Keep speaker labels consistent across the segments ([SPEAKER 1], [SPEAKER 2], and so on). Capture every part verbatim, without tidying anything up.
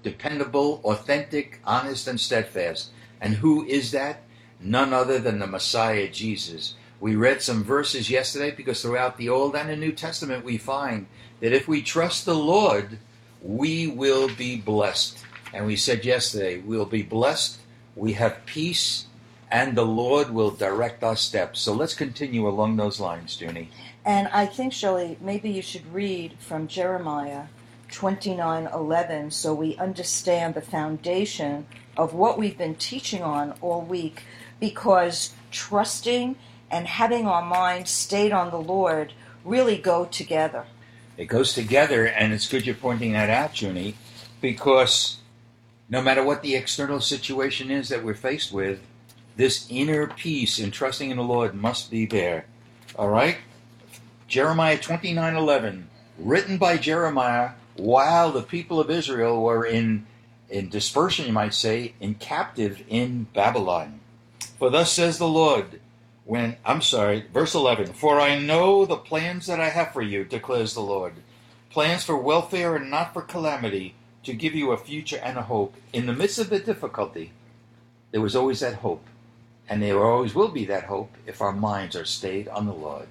[SPEAKER 1] dependable, authentic, honest, and steadfast. And who is that? None other than the Messiah, Jesus. We read some verses yesterday because throughout the Old and the New Testament we find that if we trust the Lord, we will be blessed. And we said yesterday, we'll be blessed, we have peace, and the Lord will direct our steps. So let's continue along those lines, Junie.
[SPEAKER 2] And I think, Shelley, maybe you should read from Jeremiah twenty-nine eleven so we understand the foundation of what we've been teaching on all week, because trusting and having our mind stayed on the Lord really go together.
[SPEAKER 1] It goes together, and it's good you're pointing that out, Junie, because no matter what the external situation is that we're faced with, this inner peace in trusting in the Lord must be there. All right? Jeremiah twenty-nine eleven, written by Jeremiah while the people of Israel were in, in dispersion, you might say, in captive in Babylon. For thus says the Lord, when, I'm sorry, verse eleven, for I know the plans that I have for you, declares the Lord, plans for welfare and not for calamity, to give you a future and a hope. In the midst of the difficulty, there was always that hope. And there always will be that hope if our minds are stayed on the Lord.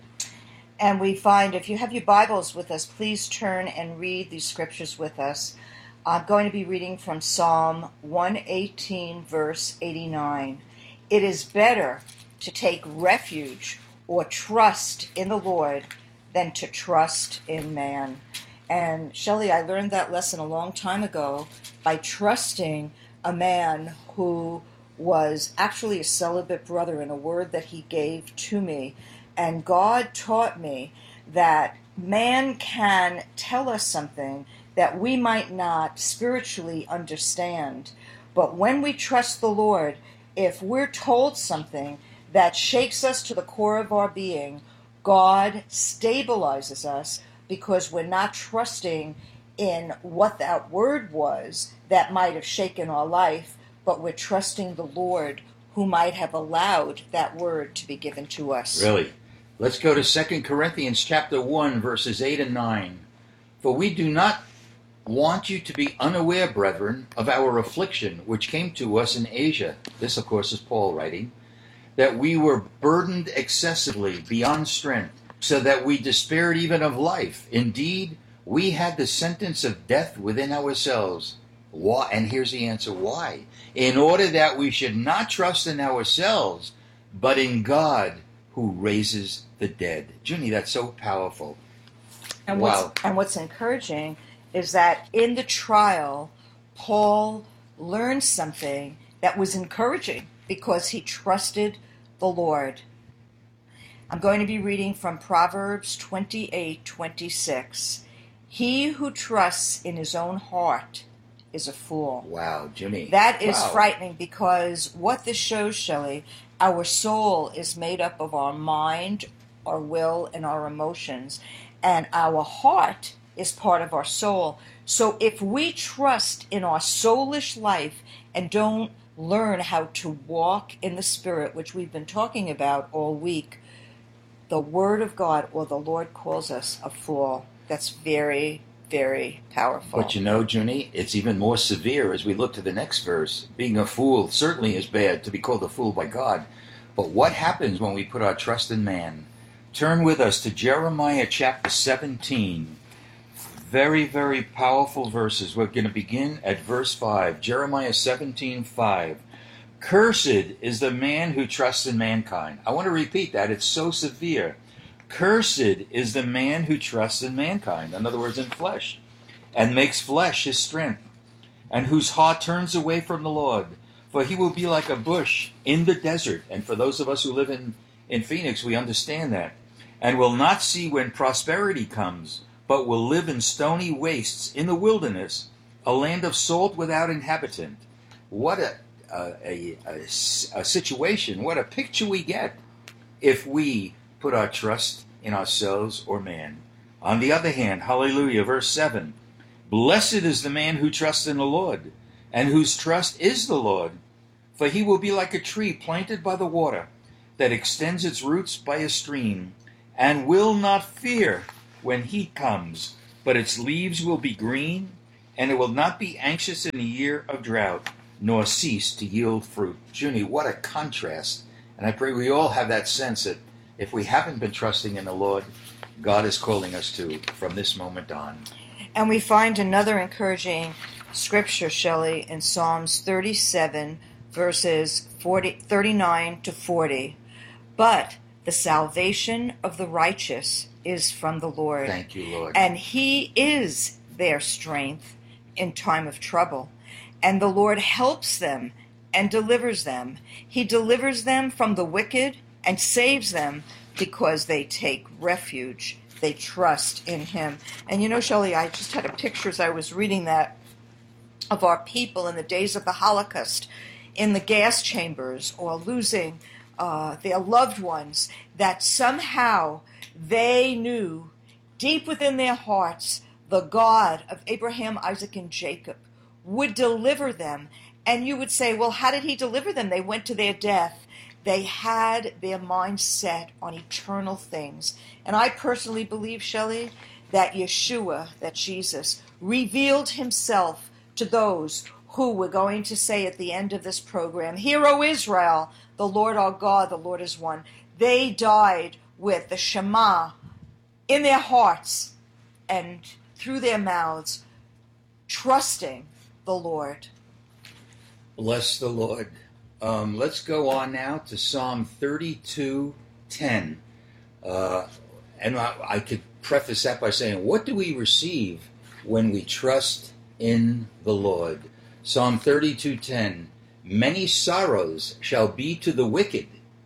[SPEAKER 2] And we find, if you have your Bibles with us, please turn and read these scriptures with us. I'm going to be reading from Psalm one eighteen, verse eighty-nine. It is better to take refuge or trust in the Lord than to trust in man. And Shelley, I learned that lesson a long time ago by trusting a man who was actually a celibate brother in a word that he gave to me. And God taught me that man can tell us something that we might not spiritually understand. But when we trust the Lord, if we're told something that shakes us to the core of our being, God stabilizes us, because we're not trusting in what that word was that might have shaken our life, but we're trusting the Lord who might have allowed that word to be given to us.
[SPEAKER 1] Really? Let's go to Second Corinthians chapter one, verses eight and nine. For we do not want you to be unaware, brethren, of our affliction, which came to us in Asia. This, of course, is Paul writing. That we were burdened excessively beyond strength, so that we despaired even of life. Indeed, we had the sentence of death within ourselves. Why? And here's the answer, why? In order that we should not trust in ourselves, but in God who raises the dead. Junie, that's so powerful.
[SPEAKER 2] And
[SPEAKER 1] wow.
[SPEAKER 2] What's, and what's encouraging is that in the trial, Paul learned something that was encouraging because he trusted the Lord. I'm going to be reading from Proverbs twenty-eight twenty-six. He who trusts in his own heart is a fool.
[SPEAKER 1] Wow, Jimmy.
[SPEAKER 2] That is
[SPEAKER 1] wow.
[SPEAKER 2] frightening, because what this shows, Shelley, our soul is made up of our mind, our will, and our emotions. And our heart is part of our soul. So if we trust in our soulish life and don't learn how to walk in the Spirit, which we've been talking about all week, the Word of God, or the Lord, calls us a fool. That's very, very powerful.
[SPEAKER 1] But you know, Junie, it's even more severe as we look to the next verse. Being a fool certainly is bad, to be called a fool by God. But what happens when we put our trust in man? Turn with us to Jeremiah chapter seventeen. Very, very powerful verses. We're going to begin at verse five. Jeremiah seventeen five. Cursed is the man who trusts in mankind. I want to repeat that. It's so severe. Cursed is the man who trusts in mankind, in other words, in flesh, and makes flesh his strength, and whose heart turns away from the Lord. For he will be like a bush in the desert. And for those of us who live in, in Phoenix, we understand that. And will not see when prosperity comes, but will live in stony wastes in the wilderness, a land of salt without inhabitant. What a, a, a, a, a situation, what a picture we get if we put our trust in ourselves or man. On the other hand, hallelujah, verse seven, blessed is the man who trusts in the Lord, and whose trust is the Lord. For he will be like a tree planted by the water, that extends its roots by a stream, and will not fear when heat comes, but its leaves will be green, and it will not be anxious in a year of drought, nor cease to yield fruit. Junie, what a contrast. And I pray we all have that sense that if we haven't been trusting in the Lord, God is calling us to from this moment on.
[SPEAKER 2] And we find another encouraging scripture, Shelley, in Psalms thirty-seven, verses forty, thirty-nine to forty. But the salvation of the righteous is from the Lord.
[SPEAKER 1] Thank you, Lord.
[SPEAKER 2] And he is their strength in time of trouble. And the Lord helps them and delivers them. He delivers them from the wicked and saves them because they take refuge. They trust in him. And you know, Shelley, I just had a picture as I was reading that of our people in the days of the Holocaust in the gas chambers or losing uh, their loved ones, that somehow they knew deep within their hearts the God of Abraham, Isaac, and Jacob would deliver them. And you would say, well, how did he deliver them? They went to their death. They had their mind set on eternal things. And I personally believe, Shelley, that Yeshua, that Jesus, revealed himself to those who we're going to say at the end of this program, Hear, O Israel, the Lord our God, the Lord is one. They died with the Shema in their hearts and through their mouths, trusting the Lord.
[SPEAKER 1] Bless the Lord. Um, let's go on now to Psalm thirty-two ten. Uh, and I, I could preface that by saying, what do we receive when we trust in the Lord? Psalm thirty-two ten. Many sorrows shall be to the wicked,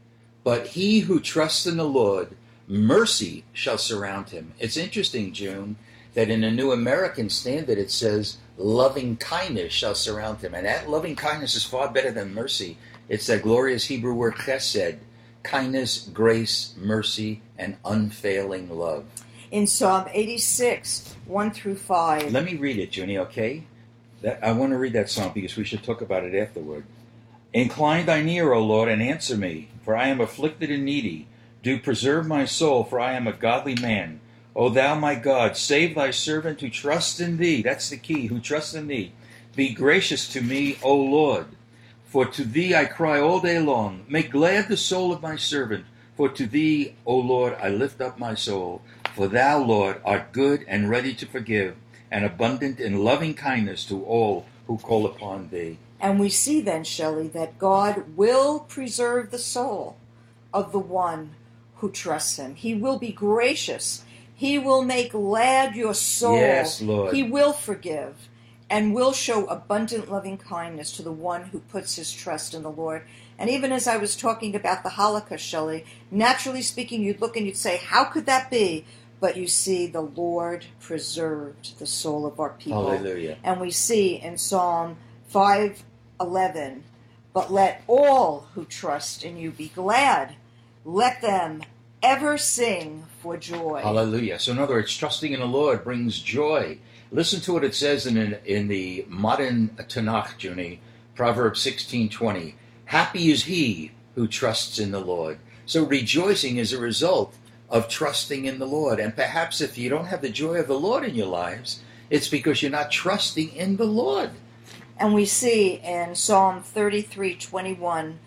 [SPEAKER 1] but he who trusts in the Lord, mercy shall surround him. It's interesting, June, that in the New American Standard it says, loving kindness shall surround him. And that loving kindness is far better than mercy. It's that glorious Hebrew word chesed, kindness, grace, mercy, and unfailing love.
[SPEAKER 2] In Psalm eighty-six, one through five.
[SPEAKER 1] Let me read it, Junie, okay? That, I want to read that psalm because we should talk about it afterward. Incline thine ear, O Lord, and answer me, for I am afflicted and needy. Do preserve my soul, for I am a godly man. O thou my God, save thy servant who trusts in thee. That's the key, who trusts in thee. Be gracious to me, O Lord. For to thee I cry all day long. Make glad the soul of my servant. For to thee, O Lord, I lift up my soul. For thou, Lord, art good and ready to forgive, and abundant in loving kindness to all who call upon thee.
[SPEAKER 2] And we see then, Shelley, that God will preserve the soul of the one who trusts him. He will be gracious. He will make glad your soul.
[SPEAKER 1] Yes, Lord.
[SPEAKER 2] He will forgive and will show abundant loving kindness to the one who puts his trust in the Lord. And even as I was talking about the Holocaust, Shelley, naturally speaking, you'd look and you'd say, how could that be? But you see, the Lord preserved the soul of our people.
[SPEAKER 1] Hallelujah.
[SPEAKER 2] And we see in Psalm five eleven, but let all who trust in you be glad. Let them ever sing for joy.
[SPEAKER 1] Hallelujah. So in other words, trusting in the Lord brings joy. Listen to what it says in, in the modern Tanakh, Junie, Proverbs sixteen twenty. Happy is he who trusts in the Lord. So rejoicing is a result of trusting in the Lord. And perhaps if you don't have the joy of the Lord in your lives, it's because you're not trusting in the Lord.
[SPEAKER 2] And we see in Psalm thirty-three twenty-one,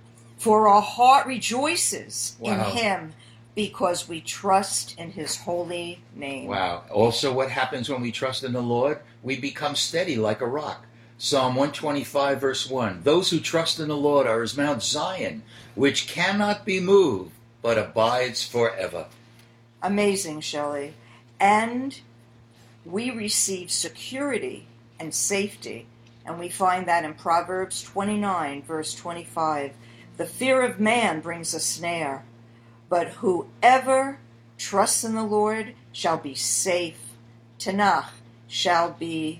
[SPEAKER 2] for our heart rejoices
[SPEAKER 1] Wow.
[SPEAKER 2] in him because we trust in his holy name.
[SPEAKER 1] Wow. Also, what happens when we trust in the Lord? We become steady like a rock. Psalm one twenty-five, verse one. Those who trust in the Lord are as Mount Zion, which cannot be moved, but abides forever.
[SPEAKER 2] Amazing, Shelley. And we receive security and safety. And we find that in Proverbs twenty-nine, verse twenty-five. The fear of man brings a snare, but whoever trusts in the Lord shall be safe. Tanakh shall be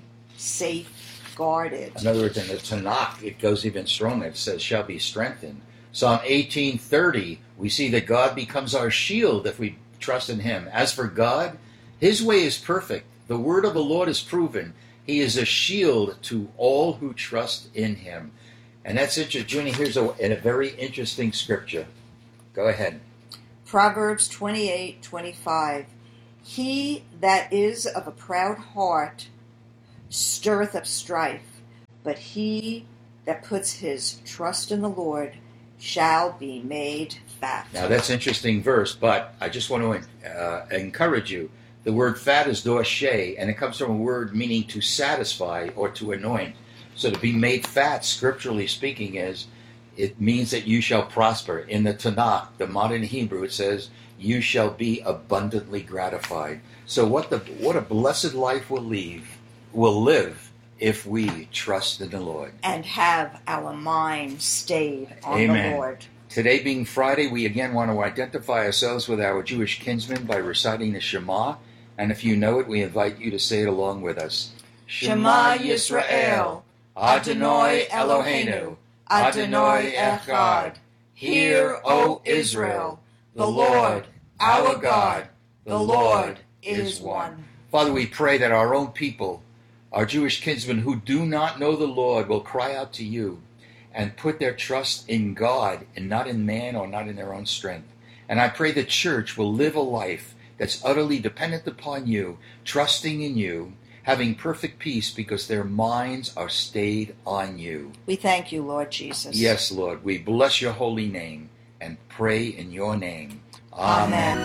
[SPEAKER 2] safeguarded.
[SPEAKER 1] In other words, in the Tanakh, it goes even stronger. It says, shall be strengthened. Psalm eighteen thirty, we see that God becomes our shield if we trust in him. As for God, his way is perfect. The word of the Lord is proven. He is a shield to all who trust in him. And that's interesting. Junie, here's a, a very interesting scripture. Go ahead.
[SPEAKER 2] Proverbs twenty-eight twenty-five. He that is of a proud heart stirreth up strife, but he that puts his trust in the Lord shall be made fat.
[SPEAKER 1] Now that's an interesting verse, but I just want to uh, encourage you. The word fat is dorshe, and it comes from a word meaning to satisfy or to anoint. So to be made fat, scripturally speaking, is it means that you shall prosper. In the Tanakh, the modern Hebrew, it says, you shall be abundantly gratified. So what the what a blessed life we'll leave, will live if we trust in the Lord.
[SPEAKER 2] And have our mind stayed on
[SPEAKER 1] Amen.
[SPEAKER 2] the Lord.
[SPEAKER 1] Today being Friday, we again want to identify ourselves with our Jewish kinsmen by reciting the Shema. And if you know it, we invite you to say it along with us.
[SPEAKER 2] Shema Yisrael, Adonai Eloheinu, Adonai Echad. Hear, O Israel, the Lord, our God, the Lord is one.
[SPEAKER 1] Father, we pray that our own people, our Jewish kinsmen who do not know the Lord, will cry out to you and put their trust in God and not in man or not in their own strength. And I pray the church will live a life that's utterly dependent upon you, trusting in you, having perfect peace because their minds are stayed on you.
[SPEAKER 2] We thank you, Lord Jesus.
[SPEAKER 1] Yes, Lord. We bless your holy name and pray in your name.
[SPEAKER 2] Amen.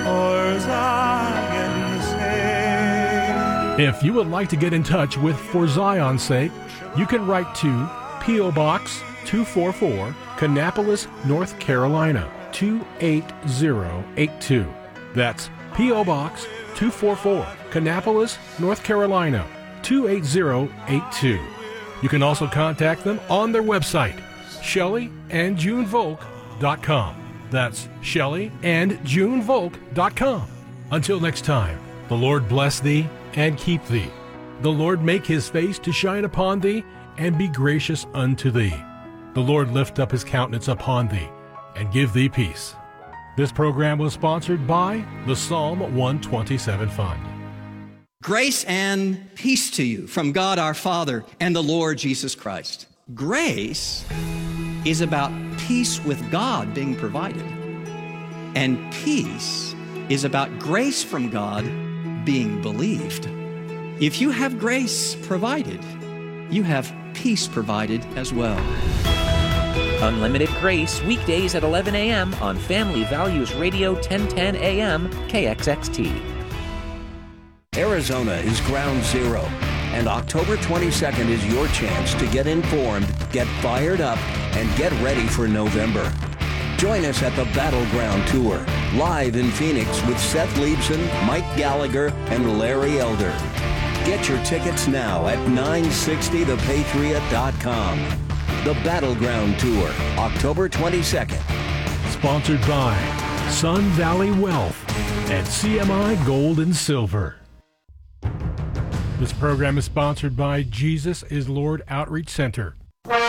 [SPEAKER 3] If you would like to get in touch with For Zion's Sake, you can write to P O. Box two forty-four, Kannapolis, North Carolina, two eight zero eight two. That's P O. Box two forty-four, Kannapolis, North Carolina, two eight zero eight two. You can also contact them on their website, Shelley and June Volk dot com. That's Shelley and June Volk dot com. Until next time, the Lord bless thee and keep thee. The Lord make his face to shine upon thee and be gracious unto thee. The Lord lift up his countenance upon thee and give thee peace. This program was sponsored by the Psalm one twenty-seven Fund.
[SPEAKER 4] Grace and peace to you from God our Father and the Lord Jesus Christ. Grace is about peace with God being provided. And peace is about grace from God being believed. If you have grace provided, you have peace provided as well.
[SPEAKER 5] Unlimited Grace, weekdays at eleven a.m. on Family Values Radio ten ten A M K X X T.
[SPEAKER 6] Arizona is ground zero, and October twenty-second is your chance to get informed, get fired up, and get ready for November. Join us at the Battleground Tour, live in Phoenix with Seth Leibson, Mike Gallagher, and Larry Elder. Get your tickets now at nine sixty the patriot dot com. The Battleground Tour, October twenty-second.
[SPEAKER 3] Sponsored by Sun Valley Wealth and C M I Gold and Silver. This program is sponsored by Jesus is Lord Outreach Center.